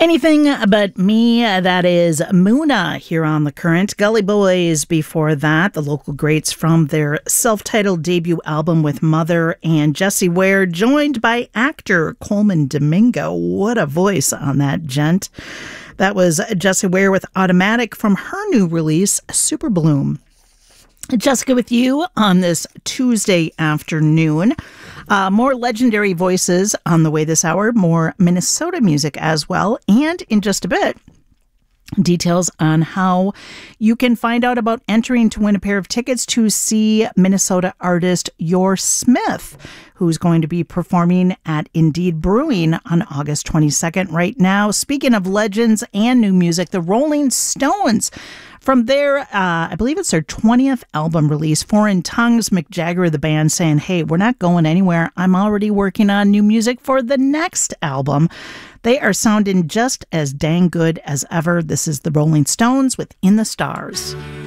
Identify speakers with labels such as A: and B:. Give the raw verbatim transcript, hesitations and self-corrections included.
A: Anything But Me, that is Muna here on The Current. Gully Boys before that, the local greats from their self-titled debut album with Mother, and Jessie Ware, joined by actor Colman Domingo. What a voice on that gent. That was Jessie Ware with Automatic from her new release, Super Bloom. Jessica with you on this Tuesday afternoon. Uh, more legendary voices on the way this hour, more Minnesota music as well, and in just a bit, details on how you can find out about entering to win a pair of tickets to see Minnesota artist Yor Smith, who's going to be performing at Indeed Brewing on August twenty-second. Right now, speaking of legends and new music, the Rolling Stones, from their, uh, I believe it's their twentieth album release, Foreign Tongues, Mick Jagger, the band, saying, hey, we're not going anywhere. I'm already working on new music for the next album. They are sounding just as dang good as ever. This is the Rolling Stones with In the Stars.